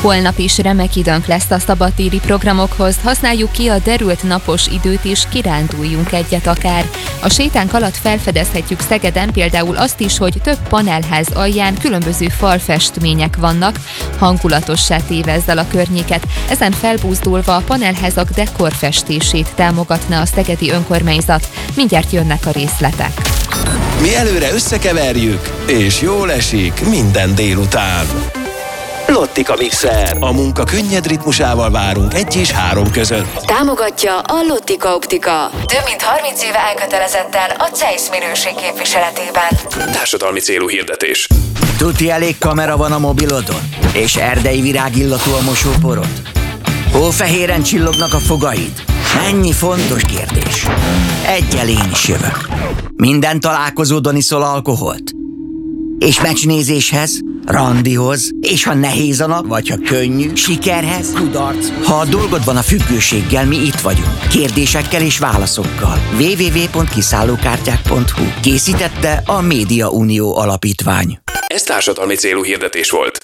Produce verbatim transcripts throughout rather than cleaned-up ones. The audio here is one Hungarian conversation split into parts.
Holnap is remek időnk lesz a szabadtéri programokhoz, használjuk ki a derült napos időt és kiránduljunk egyet akár. A sétánk alatt felfedezhetjük Szegeden például azt is, hogy több panelház alján különböző falfestmények vannak, hangulatossá téve ezzel a környéket. Ezen felbúzdulva a panelházak dekorfestését támogatná a szegedi önkormányzat. Mindjárt jönnek a részletek. Mi előre összekeverjük, és jól esik minden délután. Lottika Mixer. A munka könnyed ritmusával várunk egy és három között. Támogatja a Lottika Optika. Több mint harminc éve elkötelezetten a Zeiss minőség képviseletében. Társadalmi célú hirdetés. Tuti elég kamera van a mobilodon? És erdei virágillatú a mosóporod? Hófehéren csillognak a fogaid? Mennyi fontos kérdés. Egyel én is jövök. Minden találkozódon iszol alkoholt? És meccsnézéshez, randihoz, és ha nehéz a nap, vagy ha könnyű, sikerhez, kudarc. Ha a dolgod van a függőséggel, mi itt vagyunk. Kérdésekkel és válaszokkal. double-u double-u double-u pont kiszállókártyák pont hu. Készítette a Média Unió Alapítvány. Ez társadalmi célú hirdetés volt.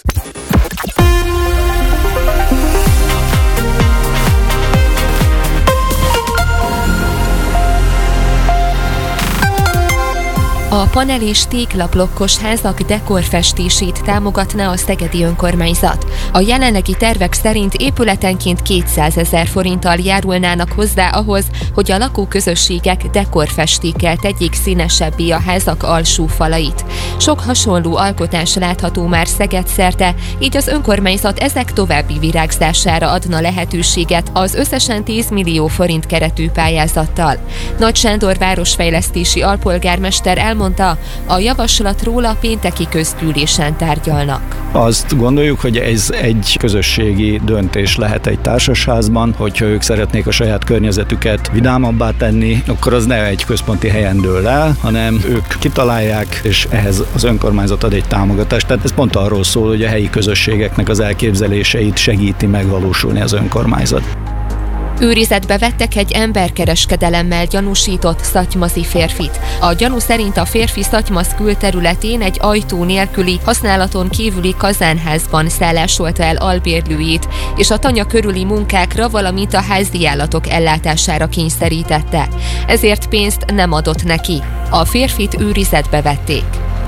A panel és téglablokkos házak dekorfestését támogatná a szegedi önkormányzat. A jelenlegi tervek szerint épületenként kétszázezer forinttal járulnának hozzá ahhoz, hogy a lakóközösségek dekorfestékkel tegyék színesebbé a házak alsó falait. Sok hasonló alkotás látható már Szeged szerte, így az önkormányzat ezek további virágzására adna lehetőséget az összesen tíz millió forint keretű pályázattal. Nagy Sándor városfejlesztési alpolgármester el mondta, a javaslatról a pénteki közgyűlésen tárgyalnak. Azt gondoljuk, hogy ez egy közösségi döntés lehet egy társasházban, hogyha ők szeretnék a saját környezetüket vidámabbá tenni, akkor az ne egy központi helyen dől el, hanem ők kitalálják, és ehhez az önkormányzat ad egy támogatást. Tehát ez pont arról szól, hogy a helyi közösségeknek az elképzeléseit segíti megvalósulni az önkormányzat. Őrizetbe vettek egy emberkereskedelemmel gyanúsított szatymaszi férfit. A gyanú szerint a férfi Szatymasz külterületén egy ajtó nélküli, használaton kívüli kazánházban szállásolta el albérlőjét, és a tanya körüli munkákra, valamint a háziállatok ellátására kényszerítette. Ezért pénzt nem adott neki. A férfit őrizetbe vették.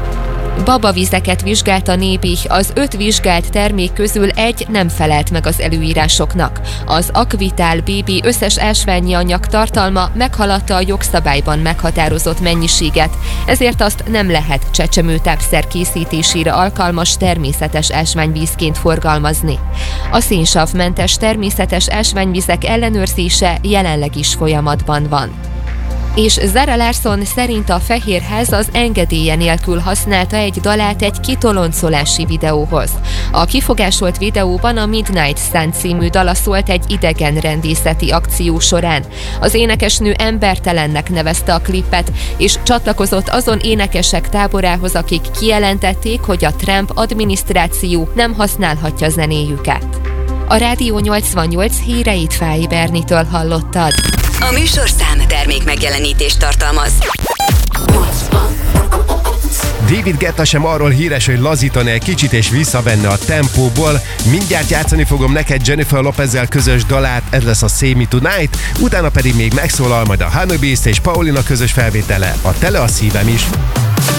Babavizeket vizsgált a Nébi, az öt vizsgált termék közül egy nem felelt meg az előírásoknak. Az Aquvital bé bé összes ásványi anyag tartalma meghaladta a jogszabályban meghatározott mennyiséget, ezért azt nem lehet csecsemőtápszer készítésére alkalmas természetes ásványvízként forgalmazni. A szénsavmentes természetes ásványvizek ellenőrzése jelenleg is folyamatban van. És Zara Larsson szerint a Fehérház az engedélye nélkül használta egy dalát egy kitoloncolási videóhoz. A kifogásolt videóban a Midnight Sun című dala szólt egy idegen rendészeti akció során. Az énekesnő embertelennek nevezte a klippet, és csatlakozott azon énekesek táborához, akik kijelentették, hogy a Trump adminisztráció nem használhatja zenéjüket. A Rádió nyolcvannyolc híreit Fáy Bernitől hallottad. A műsorszám termék megjelenítést tartalmaz. David Guetta sem arról híres, hogy lazítani egy kicsit és visszavenne a tempóból. Mindjárt játszani fogom neked Jennifer Lopezzel közös dalát, ez lesz a Say Me Tonight, utána pedig még megszólal majd a Honey Beast és Paulina közös felvétele, a Tele a szívem is.